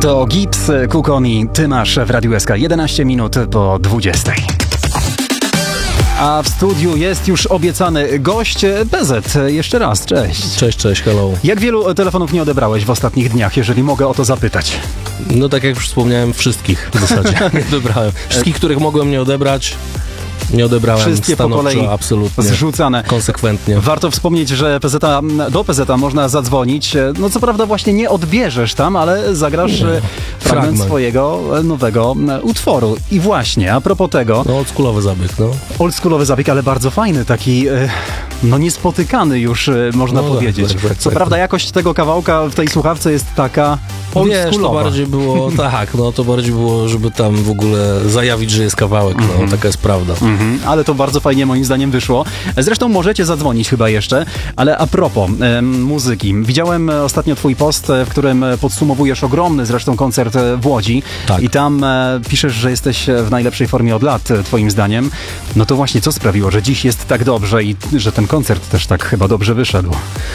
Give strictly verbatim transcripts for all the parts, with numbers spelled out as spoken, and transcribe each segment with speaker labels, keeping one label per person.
Speaker 1: To Gibbs, Kukoni, ty masz w Radiu S K jedenaście minut po dwudziestej. A w studiu jest już obiecany gość P Z. Jeszcze raz, cześć.
Speaker 2: Cześć, cześć, hello.
Speaker 1: Jak wielu telefonów nie odebrałeś w ostatnich dniach, jeżeli mogę o to zapytać?
Speaker 2: No tak jak już wspomniałem, wszystkich w zasadzie nie odebrałem. Wszystkich, których mogłem nie odebrać, nie odebrałem.
Speaker 1: Wszystkie
Speaker 2: stanowczo,
Speaker 1: po kolei
Speaker 2: absolutnie.
Speaker 1: Zrzucane.
Speaker 2: Konsekwentnie.
Speaker 1: Warto wspomnieć, że P Z, do P Z można zadzwonić. No co prawda właśnie nie odbierzesz tam, ale zagrasz nie. fragment, fragment swojego nowego utworu. I właśnie, a propos tego...
Speaker 2: No oldschoolowy zabieg, no.
Speaker 1: Oldschoolowy zabieg, ale bardzo fajny, taki no niespotykany już, można no powiedzieć.
Speaker 2: Tak, tak, tak,
Speaker 1: co
Speaker 2: tak,
Speaker 1: prawda
Speaker 2: tak.
Speaker 1: jakość tego kawałka w tej słuchawce jest taka oldschoolowa.
Speaker 2: Wiesz, to bardziej było, tak, no to bardziej było, żeby tam w ogóle zajawić, że jest kawałek, no, mm-hmm. taka jest prawda.
Speaker 1: Mm-hmm. Ale to bardzo fajnie moim zdaniem wyszło. Zresztą możecie zadzwonić chyba jeszcze, ale a propos e, muzyki. Widziałem ostatnio twój post, w którym podsumowujesz ogromny zresztą koncert w Łodzi
Speaker 2: tak.
Speaker 1: i tam e, piszesz, że jesteś w najlepszej formie od lat, twoim zdaniem. No to właśnie co sprawiło, że dziś jest tak dobrze i że ten koncert też tak chyba dobrze wyszedł?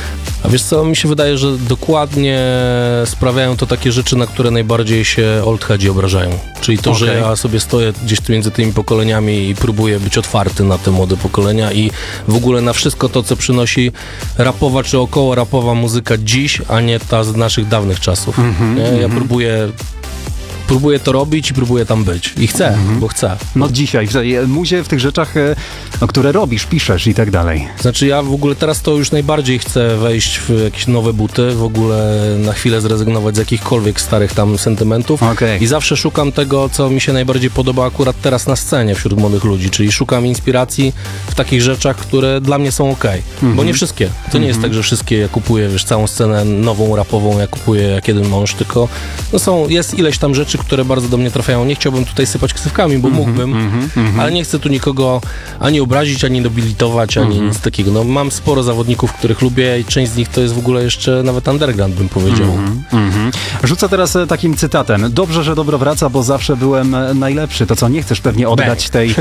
Speaker 2: A wiesz co, mi się wydaje, że dokładnie sprawiają to takie rzeczy, na które najbardziej się oldheadzi obrażają. Czyli to, okay. że ja sobie stoję gdzieś tu między tymi pokoleniami i próbuję być otwarty na te młode pokolenia i w ogóle na wszystko to, co przynosi rapowa czy około rapowa muzyka dziś, a nie ta z naszych dawnych czasów. Mm-hmm, nie? Ja mm-hmm. próbuję Próbuję to robić i próbuję tam być. I chcę, mm-hmm. bo chcę.
Speaker 1: No dzisiaj, w muzie, w tych rzeczach, no, które robisz, piszesz i tak dalej.
Speaker 2: Znaczy ja w ogóle teraz to już najbardziej chcę wejść w jakieś nowe buty, w ogóle na chwilę zrezygnować z jakichkolwiek starych tam sentymentów. Okay. I zawsze szukam tego, co mi się najbardziej podoba akurat teraz na scenie wśród młodych ludzi, czyli szukam inspiracji w takich rzeczach, które dla mnie są okej. Okay. Mm-hmm. Bo nie wszystkie. To nie mm-hmm. jest tak, że wszystkie ja kupuję, wiesz, całą scenę nową, rapową ja kupuję jak jeden mąż, tylko no są, jest ileś tam rzeczy, które bardzo do mnie trafiają. Nie chciałbym tutaj sypać ksywkami, bo mm-hmm, mógłbym, mm-hmm. ale nie chcę tu nikogo ani obrazić, ani nobilitować, ani mm-hmm. nic takiego. No, mam sporo zawodników, których lubię i część z nich to jest w ogóle jeszcze nawet underground, bym powiedział.
Speaker 1: Mm-hmm, mm-hmm. Rzucę teraz takim cytatem. Dobrze, że dobro wraca, bo zawsze byłem najlepszy. To co, nie chcesz pewnie oddać tej,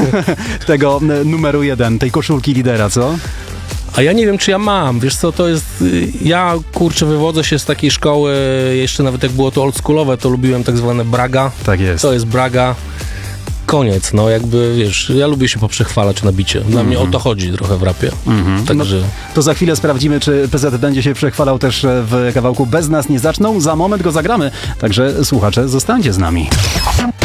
Speaker 1: tego numeru jeden, tej koszulki lidera, co?
Speaker 2: A ja nie wiem, czy ja mam. Wiesz co, to jest... Ja, kurczę, wywodzę się z takiej szkoły, jeszcze nawet jak było to oldschoolowe, to lubiłem tak zwane braga.
Speaker 1: Tak jest.
Speaker 2: To jest braga. Koniec, no jakby, wiesz, ja lubię się poprzechwalać na bicie. Dla mm-hmm. mnie o to chodzi trochę w rapie. Mm-hmm. Także... No,
Speaker 1: to za chwilę sprawdzimy, czy P Z będzie się przechwalał też w kawałku Bez nas nie zaczną. Za moment go zagramy. Także słuchacze, zostańcie z nami.